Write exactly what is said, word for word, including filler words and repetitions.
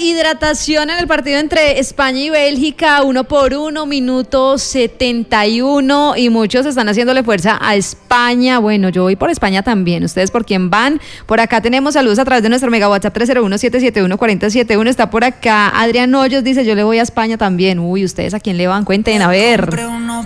hidratación en el partido entre España y Bélgica, uno por uno, minuto setenta y uno, y muchos están haciéndole fuerza a España. Bueno, yo voy por España también. ¿Ustedes por quién van? Por acá tenemos saludos a través de nuestro mega WhatsApp tres cero uno, siete siete uno, cuatro cero siete uno. Está por acá Adrián Hoyos, dice yo le voy a España también. Uy, ¿ustedes a quién le van? Cuenten, a ver.